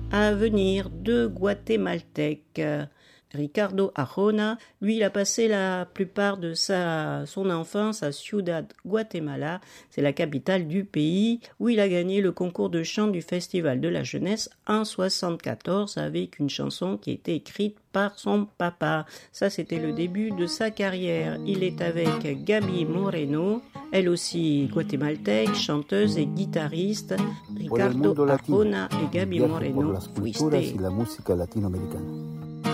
à venir de guatémaltèques. Ricardo Arjona, lui, il a passé la plupart de son enfance à Ciudad Guatemala, c'est la capitale du pays, où il a gagné le concours de chant du Festival de la jeunesse en 1974 avec une chanson qui a été écrite par son papa. Ça, c'était le début de sa carrière. Il est avec Gaby Moreno, elle aussi guatémaltèque, chanteuse et guitariste. Ricardo Arjona et Gaby Moreno, Fuiste.